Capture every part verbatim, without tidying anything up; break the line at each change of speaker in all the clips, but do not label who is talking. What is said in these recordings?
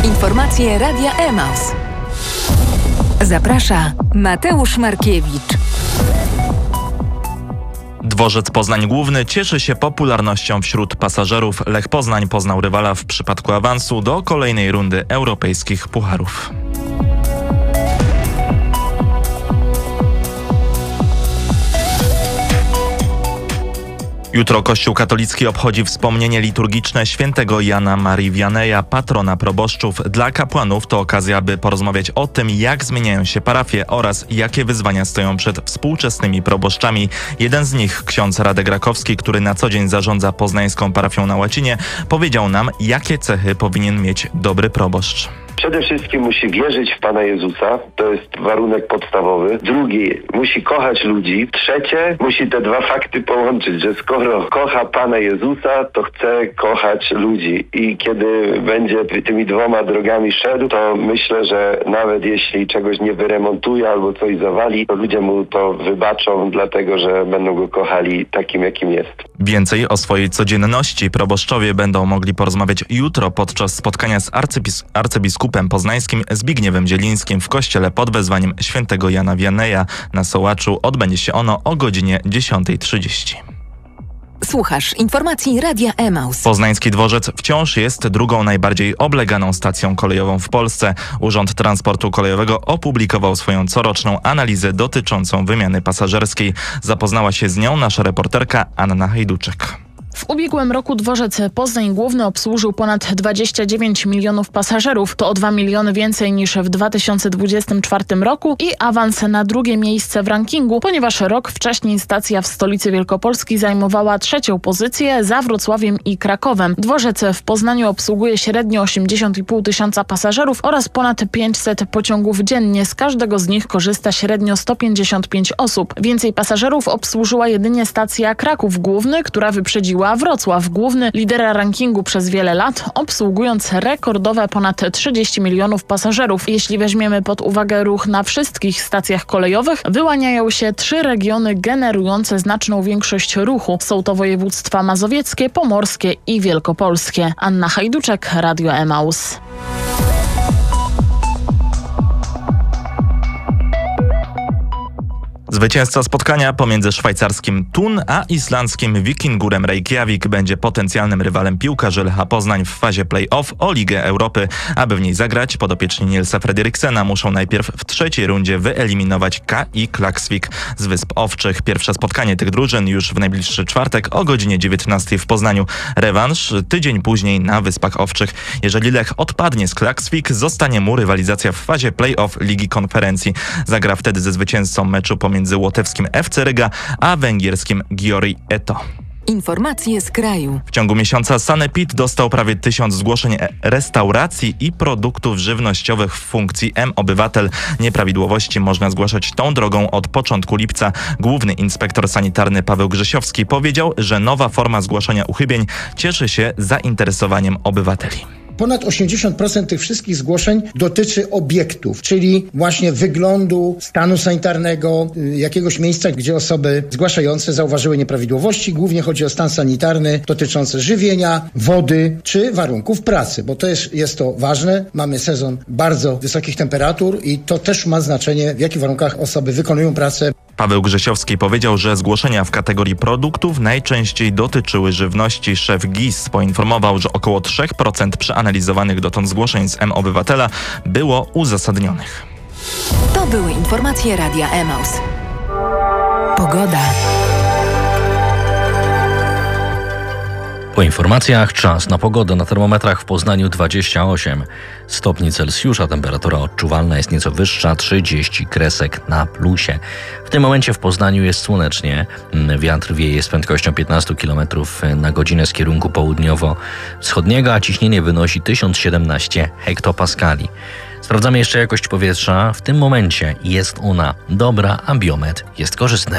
Informacje Radia Emaus. Zaprasza Mateusz Markiewicz.
Dworzec Poznań Główny cieszy się popularnością wśród pasażerów. Lech Poznań poznał rywala w przypadku awansu do kolejnej rundy europejskich pucharów. Jutro Kościół katolicki obchodzi wspomnienie liturgiczne świętego Jana Marii Wianeja, patrona proboszczów. Dla kapłanów to okazja, by porozmawiać o tym, jak zmieniają się parafie oraz jakie wyzwania stoją przed współczesnymi proboszczami. Jeden z nich, ksiądz Radek Rakowski, który na co dzień zarządza poznańską parafią na Łacinie, powiedział nam, jakie cechy powinien mieć dobry proboszcz.
Przede wszystkim musi wierzyć w Pana Jezusa, to jest warunek podstawowy. Drugi, musi kochać ludzi. Trzecie, musi te dwa fakty połączyć, że skoro kocha Pana Jezusa, to chce kochać ludzi. I kiedy będzie tymi dwoma drogami szedł, to myślę, że nawet jeśli czegoś nie wyremontuje albo coś zawali, to ludzie mu to wybaczą, dlatego że będą go kochali takim, jakim jest.
Więcej o swojej codzienności proboszczowie będą mogli porozmawiać jutro podczas spotkania z arcybis- arcybiskupem poznańskim Zbigniewem Zielińskim w kościele pod wezwaniem świętego Jana Wianeja na Sołaczu. Odbędzie się ono o godzinie dziesiąta trzydzieści.
Słuchasz informacji Radia Emaus.
Poznański dworzec wciąż jest drugą najbardziej obleganą stacją kolejową w Polsce. Urząd Transportu Kolejowego opublikował swoją coroczną analizę dotyczącą wymiany pasażerskiej. Zapoznała się z nią nasza reporterka Anna Hejduczek.
W ubiegłym roku dworzec Poznań Główny obsłużył ponad dwadzieścia dziewięć milionów pasażerów. To o dwa miliony więcej niż w dwa tysiące dwudziestym czwartym roku i awans na drugie miejsce w rankingu, ponieważ rok wcześniej stacja w stolicy Wielkopolski zajmowała trzecią pozycję za Wrocławiem i Krakowem. Dworzec w Poznaniu obsługuje średnio osiemdziesiąt i pół tysiąca pasażerów oraz ponad pięćset pociągów dziennie. Z każdego z nich korzysta średnio sto pięćdziesiąt pięć osób. Więcej pasażerów obsłużyła jedynie stacja Kraków Główny, która wyprzedziła Wrocław Główny, lidera rankingu przez wiele lat, obsługując rekordowe ponad trzydzieści milionów pasażerów. Jeśli weźmiemy pod uwagę ruch na wszystkich stacjach kolejowych, wyłaniają się trzy regiony generujące znaczną większość ruchu. Są to województwa mazowieckie, pomorskie i wielkopolskie. Anna Hajduczek, Radio Emaus.
Zwycięzca spotkania pomiędzy szwajcarskim Thun a islandzkim Víkingurem Reykjavik będzie potencjalnym rywalem piłkarzy Lecha Poznań w fazie play-off o Ligę Europy. Aby w niej zagrać, podopieczni Nielsa Fredriksena muszą najpierw w trzeciej rundzie wyeliminować K I Klaksvik z Wysp Owczych. Pierwsze spotkanie tych drużyn już w najbliższy czwartek o godzinie dziewiętnastej w Poznaniu. Rewanż tydzień później na Wyspach Owczych. Jeżeli Lech odpadnie z Klaksvik, zostanie mu rywalizacja w fazie play-off Ligi Konferencji. Zagra wtedy ze zwycięzcą meczu pomiędzy między łotewskim F C Ryga a węgierskim Giori Eto.
Informacje z kraju.
W ciągu miesiąca Sanepid dostał prawie tysiąc zgłoszeń restauracji i produktów żywnościowych w funkcji M-Obywatel. Nieprawidłowości można zgłaszać tą drogą od początku lipca. Główny inspektor sanitarny Paweł Grzesiowski powiedział, że nowa forma zgłaszania uchybień cieszy się zainteresowaniem obywateli.
Ponad osiemdziesiąt procent tych wszystkich zgłoszeń dotyczy obiektów, czyli właśnie wyglądu, stanu sanitarnego, jakiegoś miejsca, gdzie osoby zgłaszające zauważyły nieprawidłowości. Głównie chodzi o stan sanitarny dotyczący żywienia, wody czy warunków pracy, bo to jest, jest to ważne. Mamy sezon bardzo wysokich temperatur i to też ma znaczenie, w jakich warunkach osoby wykonują pracę.
Paweł Grzesiowski powiedział, że zgłoszenia w kategorii produktów najczęściej dotyczyły żywności. Szef G I S poinformował, że około trzy procent przeanalizowanych dotąd zgłoszeń z M-Obywatela było uzasadnionych.
To były informacje Radia Emaus. Pogoda.
Po informacjach czas na pogodę. Na termometrach w Poznaniu dwadzieścia osiem stopni Celsjusza. Temperatura odczuwalna jest nieco wyższa, trzydzieści kresek na plusie. W tym momencie w Poznaniu jest słonecznie. Wiatr wieje z prędkością piętnaście kilometrów na godzinę z kierunku południowo-wschodniego, a ciśnienie wynosi tysiąc siedemnaście hektopaskali. Sprawdzamy jeszcze jakość powietrza. W tym momencie jest ona dobra, a biometr jest korzystny.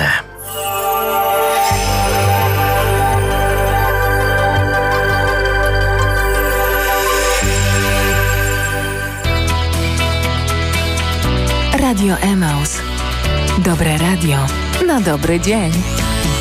Radio Emaus. Dobre radio na dobry dzień.